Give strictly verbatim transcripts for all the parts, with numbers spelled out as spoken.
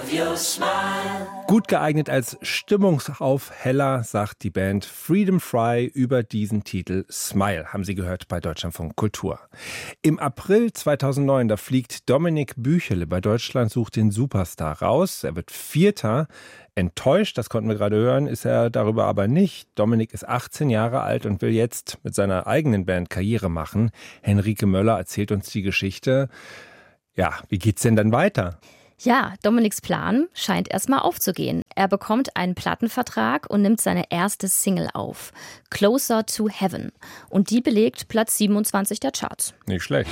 your smile. Gut geeignet als Stimmungsaufheller, sagt die Band Freedom Fry über diesen Titel Smile, haben Sie gehört bei Deutschlandfunk Kultur. Im April zweitausendneun, da fliegt Dominik Büchele bei Deutschland sucht den Superstar raus. Er wird Vierter. Enttäuscht, das konnten wir gerade hören, ist er darüber aber nicht. Dominik ist achtzehn Jahre alt und will jetzt mit seiner eigenen Band Karriere machen. Henrike Möller erzählt uns die Geschichte. Ja, wie geht's denn dann weiter? Ja, Dominiks Plan scheint erstmal aufzugehen. Er bekommt einen Plattenvertrag und nimmt seine erste Single auf, Closer to Heaven. Und die belegt Platz siebenundzwanzig der Charts. Nicht schlecht.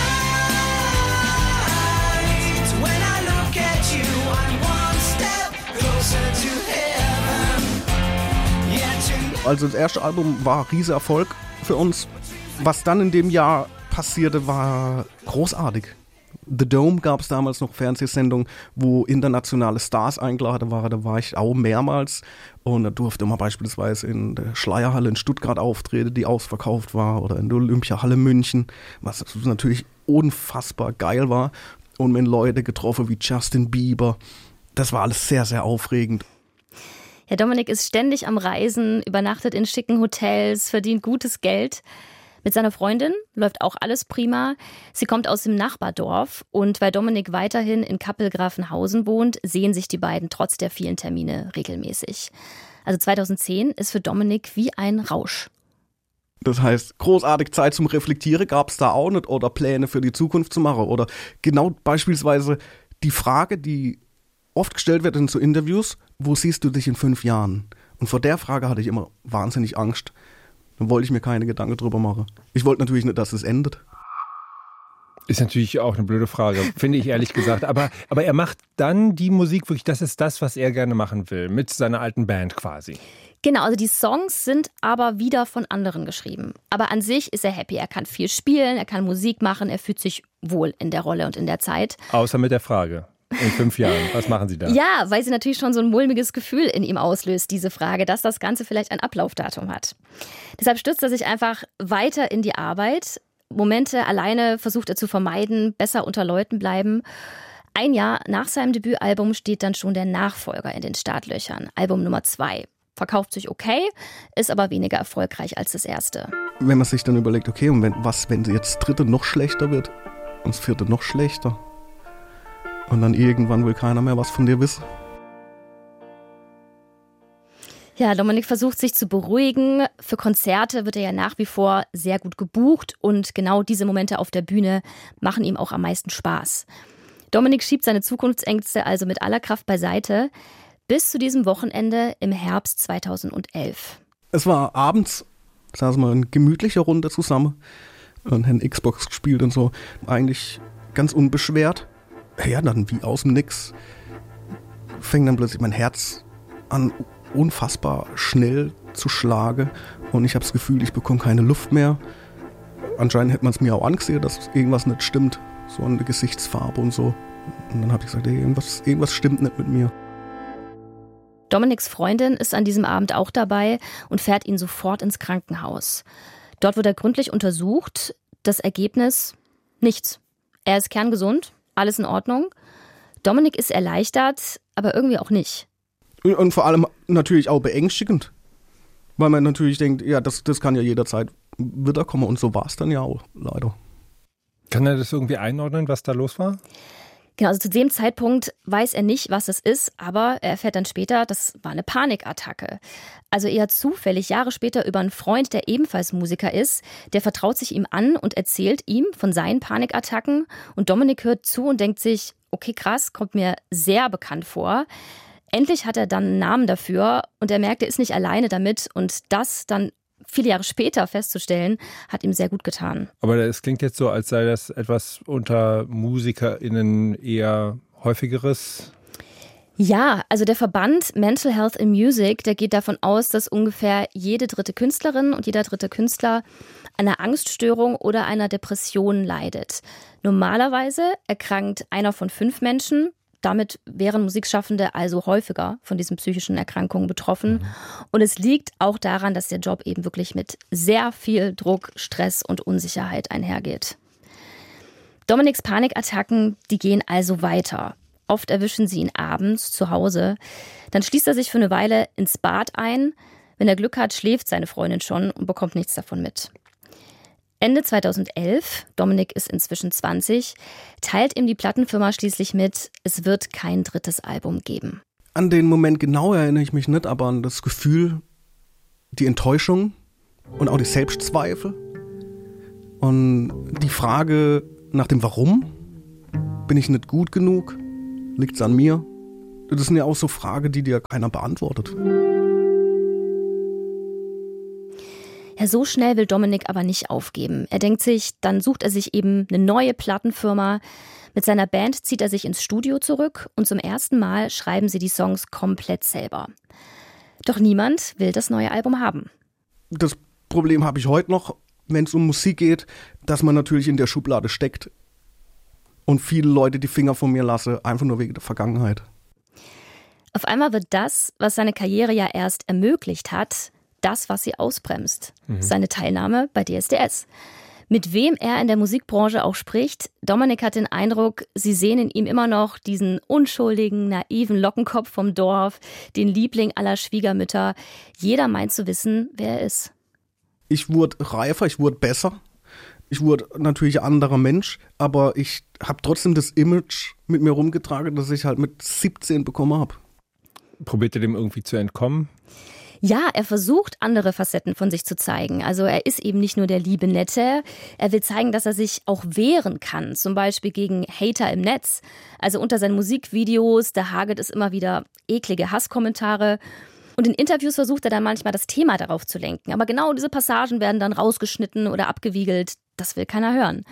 Also das erste Album war ein riesiger Erfolg für uns. Was dann in dem Jahr passierte, war großartig. The Dome gab es damals noch Fernsehsendungen, wo internationale Stars eingeladen waren. Da war ich auch mehrmals und da durfte man beispielsweise in der Schleierhalle in Stuttgart auftreten, die ausverkauft war, oder in der Olympiahalle München, was natürlich unfassbar geil war. Und mit Leute getroffen wie Justin Bieber. Das war alles sehr, sehr aufregend. Ja, Dominik ist ständig am Reisen, übernachtet in schicken Hotels, verdient gutes Geld. Mit seiner Freundin läuft auch alles prima. Sie kommt aus dem Nachbardorf und weil Dominik weiterhin in Kappel-Grafenhausen wohnt, sehen sich die beiden trotz der vielen Termine regelmäßig. Also zweitausendzehn ist für Dominik wie ein Rausch. Das heißt, großartig Zeit zum Reflektieren gab es da auch nicht oder Pläne für die Zukunft zu machen. Oder genau beispielsweise die Frage, die oft gestellt wird in so Interviews, wo siehst du dich in fünf Jahren? Und vor der Frage hatte ich immer wahnsinnig Angst. Dann wollte ich mir keine Gedanken drüber machen. Ich wollte natürlich nicht, dass es endet. Ist natürlich auch eine blöde Frage, finde ich ehrlich gesagt. Aber, aber er macht dann die Musik wirklich, das ist das, was er gerne machen will, mit seiner alten Band quasi. Genau, also die Songs sind aber wieder von anderen geschrieben. Aber an sich ist er happy. Er kann viel spielen, er kann Musik machen, er fühlt sich wohl in der Rolle und in der Zeit. Außer mit der Frage. In fünf Jahren, was machen Sie da? Ja, weil sie natürlich schon so ein mulmiges Gefühl in ihm auslöst, diese Frage, dass das Ganze vielleicht ein Ablaufdatum hat. Deshalb stürzt er sich einfach weiter in die Arbeit. Momente alleine versucht er zu vermeiden, besser unter Leuten bleiben. Ein Jahr nach seinem Debütalbum steht dann schon der Nachfolger in den Startlöchern, Album Nummer zwei. Verkauft sich okay, ist aber weniger erfolgreich als das erste. Wenn man sich dann überlegt, okay, und wenn, was, wenn jetzt das dritte noch schlechter wird und das vierte noch schlechter? Und dann irgendwann will keiner mehr was von dir wissen. Ja, Dominik versucht sich zu beruhigen. Für Konzerte wird er ja nach wie vor sehr gut gebucht und genau diese Momente auf der Bühne machen ihm auch am meisten Spaß. Dominik schiebt seine Zukunftsängste also mit aller Kraft beiseite bis zu diesem Wochenende im Herbst zweitausendelf. Es war abends, saßen wir in gemütlicher Runde zusammen und haben Xbox gespielt und so. Eigentlich ganz unbeschwert. Ja, dann wie aus dem Nix fängt dann plötzlich mein Herz an, unfassbar schnell zu schlagen. Und ich habe das Gefühl, ich bekomme keine Luft mehr. Anscheinend hätte man es mir auch angesehen, dass irgendwas nicht stimmt. So eine Gesichtsfarbe und so. Und dann habe ich gesagt, ey, irgendwas, irgendwas stimmt nicht mit mir. Dominiks Freundin ist an diesem Abend auch dabei und fährt ihn sofort ins Krankenhaus. Dort wird er gründlich untersucht. Das Ergebnis? Nichts. Er ist kerngesund. Alles in Ordnung. Dominik ist erleichtert, aber irgendwie auch nicht. Und vor allem natürlich auch beängstigend. Weil man natürlich denkt, ja, das, das kann ja jederzeit wiederkommen. Und so war es dann ja auch, leider. Kann er das irgendwie einordnen, was da los war? Genau, also zu dem Zeitpunkt weiß er nicht, was es ist, aber er erfährt dann später, das war eine Panikattacke. Also eher zufällig Jahre später über einen Freund, der ebenfalls Musiker ist, der vertraut sich ihm an und erzählt ihm von seinen Panikattacken und Dominik hört zu und denkt sich, okay krass, kommt mir sehr bekannt vor. Endlich hat er dann einen Namen dafür und er merkt, er ist nicht alleine damit und das dann viele Jahre später festzustellen, hat ihm sehr gut getan. Aber es klingt jetzt so, als sei das etwas unter MusikerInnen eher häufigeres. Ja, also der Verband Mental Health in Music, der geht davon aus, dass ungefähr jede dritte Künstlerin und jeder dritte Künstler einer Angststörung oder einer Depression leidet. Normalerweise erkrankt einer von fünf Menschen. Damit wären Musikschaffende also häufiger von diesen psychischen Erkrankungen betroffen. Mhm. Und es liegt auch daran, dass der Job eben wirklich mit sehr viel Druck, Stress und Unsicherheit einhergeht. Dominiks Panikattacken, die gehen also weiter. Oft erwischen sie ihn abends zu Hause. Dann schließt er sich für eine Weile ins Bad ein. Wenn er Glück hat, schläft seine Freundin schon und bekommt nichts davon mit. Ende zweitausendelf, Dominic ist inzwischen zwanzig, teilt ihm die Plattenfirma schließlich mit, es wird kein drittes Album geben. An den Moment genau erinnere ich mich nicht, aber an das Gefühl, die Enttäuschung und auch die Selbstzweifel und die Frage nach dem Warum. Bin ich nicht gut genug? Liegt es an mir? Das sind ja auch so Fragen, die dir keiner beantwortet. Ja, so schnell will Dominic aber nicht aufgeben. Er denkt sich, dann sucht er sich eben eine neue Plattenfirma. Mit seiner Band zieht er sich ins Studio zurück und zum ersten Mal schreiben sie die Songs komplett selber. Doch niemand will das neue Album haben. Das Problem habe ich heute noch, wenn es um Musik geht, dass man natürlich in der Schublade steckt und viele Leute die Finger von mir lassen, einfach nur wegen der Vergangenheit. Auf einmal wird das, was seine Karriere ja erst ermöglicht hat, das, was sie ausbremst. Mhm. Seine Teilnahme bei D S D S. Mit wem er in der Musikbranche auch spricht, Dominic hat den Eindruck, sie sehen in ihm immer noch diesen unschuldigen, naiven Lockenkopf vom Dorf, den Liebling aller Schwiegermütter. Jeder meint zu wissen, wer er ist. Ich wurde reifer, ich wurde besser. Ich wurde natürlich ein anderer Mensch, aber ich habe trotzdem das Image mit mir rumgetragen, das ich halt mit siebzehn bekommen habe. Probiert ihr dem irgendwie zu entkommen? Ja, er versucht, andere Facetten von sich zu zeigen. Also er ist eben nicht nur der liebe Nette. Er will zeigen, dass er sich auch wehren kann. Zum Beispiel gegen Hater im Netz. Also unter seinen Musikvideos, da hagelt es immer wieder eklige Hasskommentare. Und in Interviews versucht er dann manchmal, das Thema darauf zu lenken. Aber genau diese Passagen werden dann rausgeschnitten oder abgewiegelt. Das will keiner hören.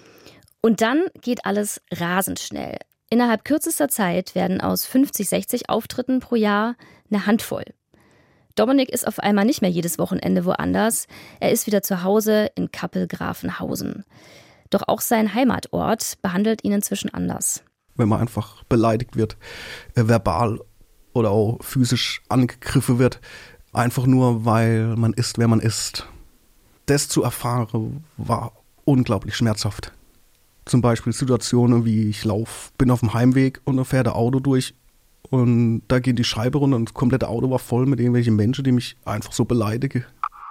Und dann geht alles rasend schnell. Innerhalb kürzester Zeit werden aus fünfzig, sechzig Auftritten pro Jahr eine Handvoll. Dominic ist auf einmal nicht mehr jedes Wochenende woanders. Er ist wieder zu Hause in Kappel-Grafenhausen. Doch auch sein Heimatort behandelt ihn inzwischen anders. Wenn man einfach beleidigt wird, äh, verbal oder auch physisch angegriffen wird, einfach nur, weil man ist, wer man ist. Das zu erfahren, war unglaublich schmerzhaft. Zum Beispiel Situationen wie ich laufe, bin auf dem Heimweg und da fährt ein Auto durch. Und da geht die Scheibe runter und das komplette Auto war voll mit irgendwelchen Menschen, die mich einfach so beleidigen.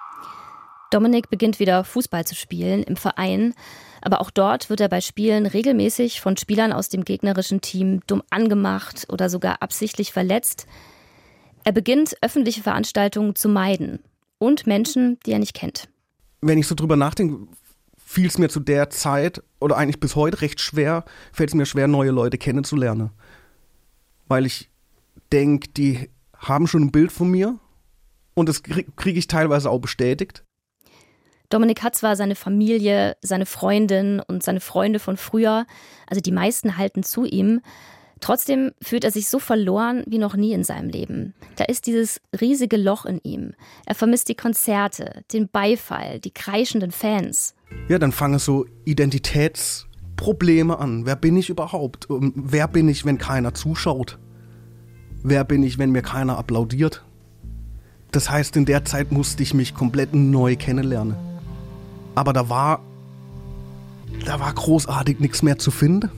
Dominic beginnt wieder Fußball zu spielen im Verein. Aber auch dort wird er bei Spielen regelmäßig von Spielern aus dem gegnerischen Team dumm angemacht oder sogar absichtlich verletzt. Er beginnt, öffentliche Veranstaltungen zu meiden und Menschen, die er nicht kennt. Wenn ich so drüber nachdenke, fiel es mir zu der Zeit oder eigentlich bis heute recht schwer, fällt es mir schwer, neue Leute kennenzulernen. Weil ich denke, die haben schon ein Bild von mir und das kriege krieg ich teilweise auch bestätigt. Dominic hat zwar seine Familie, seine Freundin und seine Freunde von früher, also die meisten halten zu ihm, trotzdem fühlt er sich so verloren wie noch nie in seinem Leben. Da ist dieses riesige Loch in ihm. Er vermisst die Konzerte, den Beifall, die kreischenden Fans. Ja, dann fangen so Identitätsprobleme an. Wer bin ich überhaupt? Wer bin ich, wenn keiner zuschaut? Wer bin ich, wenn mir keiner applaudiert? Das heißt, in der Zeit musste ich mich komplett neu kennenlernen. Aber da war, da war großartig nichts mehr zu finden.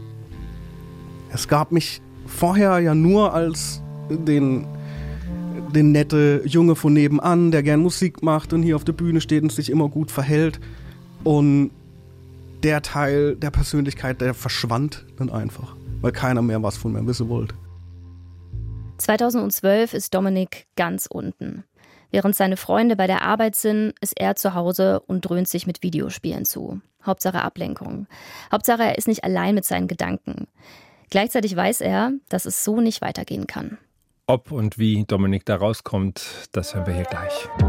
Es gab mich vorher ja nur als den, den nette Junge von nebenan, der gern Musik macht und hier auf der Bühne steht und sich immer gut verhält. Und der Teil der Persönlichkeit, der verschwand dann einfach, weil keiner mehr was von mir wissen wollte. zweitausendzwölf ist Dominic ganz unten. Während seine Freunde bei der Arbeit sind, ist er zu Hause und dröhnt sich mit Videospielen zu. Hauptsache Ablenkung. Hauptsache er ist nicht allein mit seinen Gedanken. Gleichzeitig weiß er, dass es so nicht weitergehen kann. Ob und wie Dominic da rauskommt, das hören wir hier gleich.